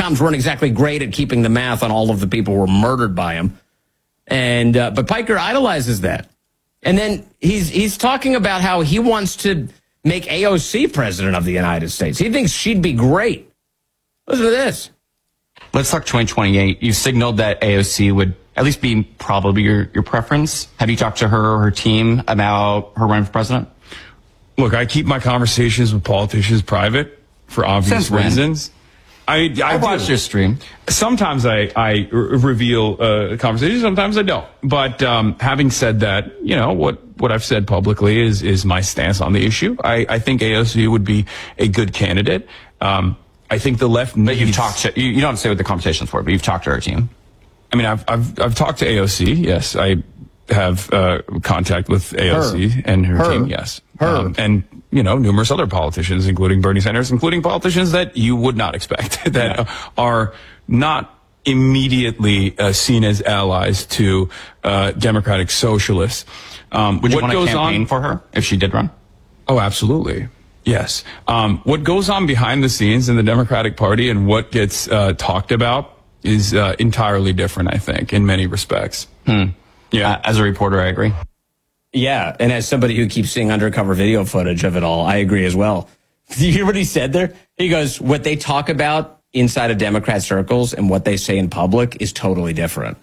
Vietcoms weren't exactly great at keeping the math on all of the people who were murdered by him. And but Piker idolizes that. And then he's talking about how he wants to make AOC president of the United States. He thinks she'd be great. Listen to this. Let's talk 2028. You signaled that AOC would at least be probably your preference. Have you talked to her or her team about her running for president? Look, I keep my conversations with politicians private for obvious reasons. I watched your stream. Sometimes I reveal conversations, sometimes I don't. But having said that, you know, what I've said publicly is my stance on the issue. I think AOC would be a good candidate. I think the left needs... But you've talked to... You don't have to say what the conversation's for, but you've talked to her team. I mean, I've talked to AOC, yes. I have contact with AOC and her team, yes. And, you know, numerous other politicians, including Bernie Sanders, including politicians that you would not expect, that are not immediately seen as allies to democratic socialists. Would you want to campaign for her if she did run? Oh, absolutely. Yes. What goes on behind the scenes in the Democratic Party and what gets talked about is entirely different, I think, in many respects. Yeah. As a reporter, I agree. Yeah, and as somebody who keeps seeing undercover video footage of it all, I agree as well. Do you hear what he said there? He goes, what they talk about inside of Democrat circles and what they say in public is totally different.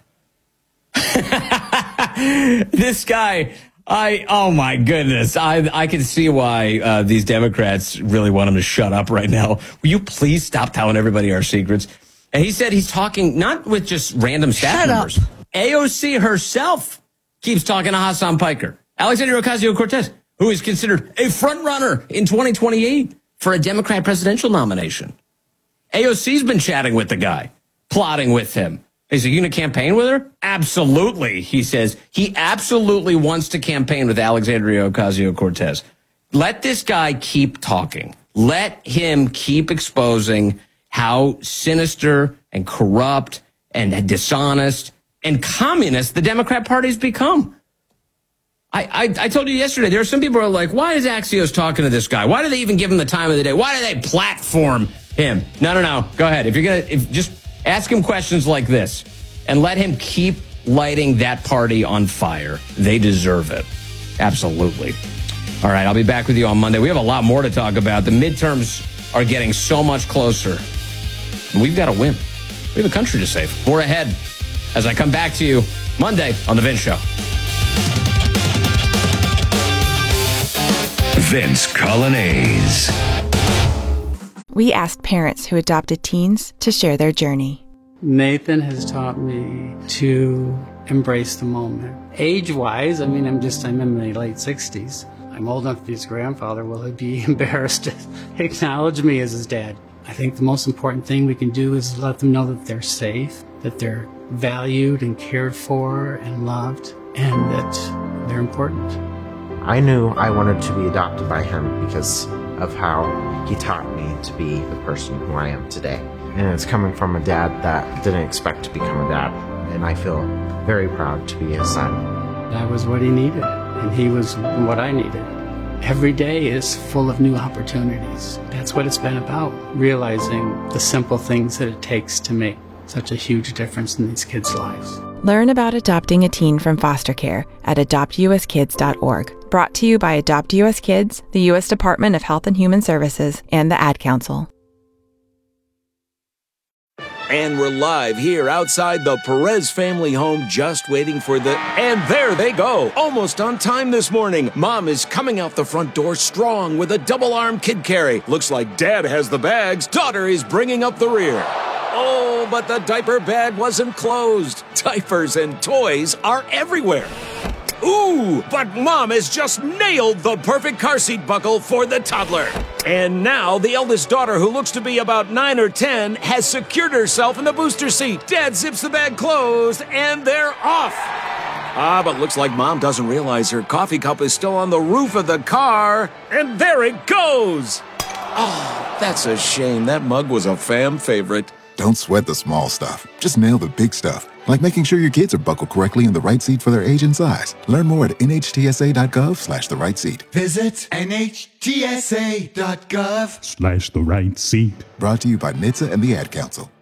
This guy... oh my goodness. I can see why these Democrats really want him to shut up right now. Will you please stop telling everybody our secrets? And he said he's talking not with just random staff members. AOC herself keeps talking to Hassan Piker. Alexandria Ocasio-Cortez, who is considered a frontrunner in 2028 for a Democrat presidential nomination. AOC's been chatting with the guy, plotting with him. Is he going to campaign with her? Absolutely, he says. He absolutely wants to campaign with Alexandria Ocasio-Cortez. Let this guy keep talking. Let him keep exposing how sinister and corrupt and dishonest and communist the Democrat Party's become. I told you yesterday, there are some people who are like, why is Axios talking to this guy? Why do they even give him the time of the day? Why do they platform him? No. Go ahead. Just ask him questions like this and let him keep lighting that party on fire. They deserve it. Absolutely. All right, I'll be back with you on Monday. We have a lot more to talk about. The midterms are getting so much closer. We've got to win. We have a country to save. More ahead as I come back to you Monday on The Vince Show. Vince Coglianese. We asked parents who adopted teens to share their journey. Nathan has taught me to embrace the moment. Age-wise, I'm in my late 60s. I'm old enough to be his grandfather. Will he be embarrassed to acknowledge me as his dad? I think the most important thing we can do is let them know that they're safe, that they're valued and cared for and loved, and that they're important. I knew I wanted to be adopted by him because of how he taught me to be the person who I am today. And it's coming from a dad that didn't expect to become a dad. And I feel very proud to be his son. I was what he needed, and he was what I needed. Every day is full of new opportunities. That's what it's been about, realizing the simple things that it takes to make such a huge difference in these kids' lives. Learn about adopting a teen from foster care at adoptuskids.org. Brought to you by Adopt U.S. Kids, the U.S. Department of Health and Human Services, and the Ad Council. And we're live here outside the Perez family home, just waiting for the... And there they go, almost on time this morning. Mom is coming out the front door strong with a double-arm kid carry. Looks like Dad has the bags. Daughter is bringing up the rear. Oh, but the diaper bag wasn't closed. Diapers and toys are everywhere. Ooh, but Mom has just nailed the perfect car seat buckle for the toddler. And now the eldest daughter, who looks to be about 9 or 10, has secured herself in the booster seat. Dad zips the bag closed, and they're off. But looks like Mom doesn't realize her coffee cup is still on the roof of the car. And there it goes. Oh, that's a shame. That mug was a fam favorite. Don't sweat the small stuff. Just nail the big stuff, like making sure your kids are buckled correctly in the right seat for their age and size. Learn more at nhtsa.gov/the right seat. Visit nhtsa.gov/the right seat. Brought to you by NHTSA and the Ad Council.